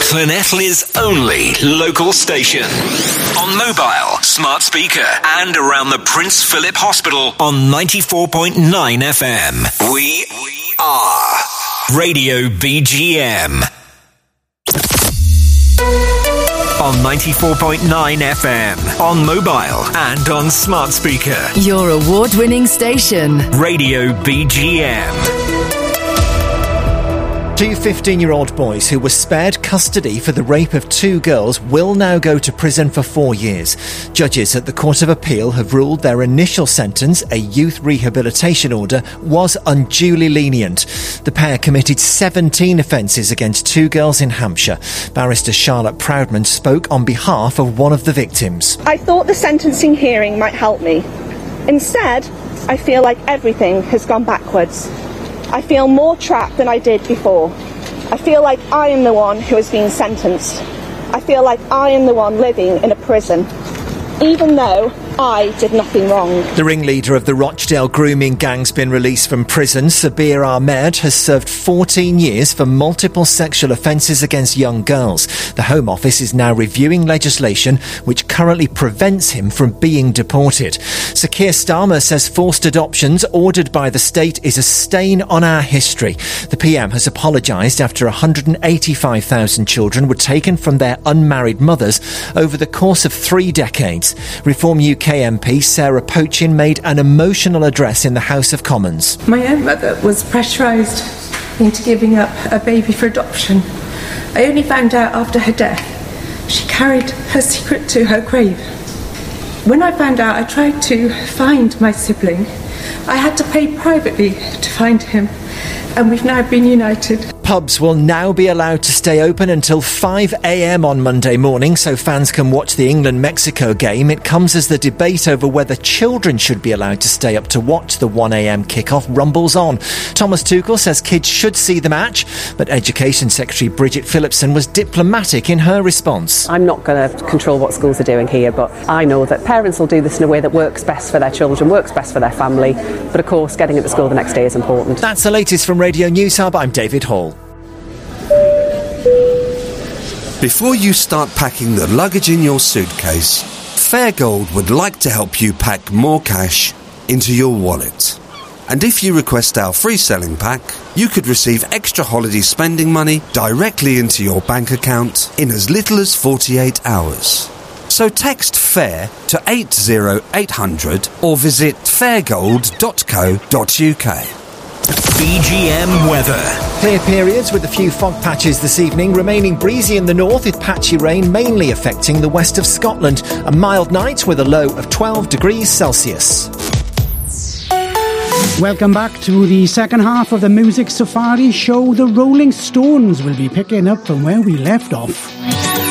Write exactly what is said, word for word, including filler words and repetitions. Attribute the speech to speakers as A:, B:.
A: Llanelli's only local station. On mobile, smart speaker, and around the Prince Philip Hospital on ninety-four point nine F M. We are Radio B G M. On ninety-four point nine F M, on mobile and on smart speaker.
B: Your award-winning station.
A: Radio B G M.
C: Two fifteen-year-old boys who were spared custody for the rape of two girls will now go to prison for four years. Judges at the Court of Appeal have ruled their initial sentence, a youth rehabilitation order, was unduly lenient. The pair committed seventeen offences against two girls in Hampshire. Barrister Charlotte Proudman spoke on behalf of one of the victims.
D: I thought the sentencing hearing might help me. Instead, I feel like everything has gone backwards. I feel more trapped than I did before. I feel like I am the one who has been sentenced. I feel like I am the one living in a prison, even though I did nothing wrong.
C: The ringleader of the Rochdale grooming gang's been released from prison. Sabir Ahmed has served fourteen years for multiple sexual offences against young girls. The Home Office is now reviewing legislation which currently prevents him from being deported. Sir Keir Starmer says forced adoptions ordered by the state is a stain on our history. The P M has apologised after one hundred eighty-five thousand children were taken from their unmarried mothers over the course of three decades. Reform U K M P Sarah Pochin made an emotional address in the House of Commons.
E: My own mother was pressurised into giving up a baby for adoption. I only found out after her death. She carried her secret to her grave. When I found out, I tried to find my sibling. I had to pay privately to find him, and we've now been united.
C: Pubs will now be allowed to stay open until five a m on Monday morning so fans can watch the England-Mexico game. It comes as the debate over whether children should be allowed to stay up to watch the one a m kickoff rumbles on. Thomas Tuchel says kids should see the match, but Education Secretary Bridget Phillipson was diplomatic in her response.
F: I'm not going to control what schools are doing here, but I know that parents will do this in a way that works best for their children, works best for their family, but of course getting it to school the next day is important.
C: That's the latest from Radio News Hub. I'm David Hall.
G: Before you start packing the luggage in your suitcase, Fairgold would like to help you pack more cash into your wallet. And if you request our free selling pack, you could receive extra holiday spending money directly into your bank account in as little as forty-eight hours. So text FAIR to eight zero eight hundred or visit fairgold dot co dot u k.
A: B G M weather.
C: Clear periods with a few fog patches this evening, remaining breezy in the north with patchy rain mainly affecting the west of Scotland. A mild night with a low of twelve degrees Celsius.
H: Welcome back to the second half of the Music Safari show. The Rolling Stones will be picking up from where we left off.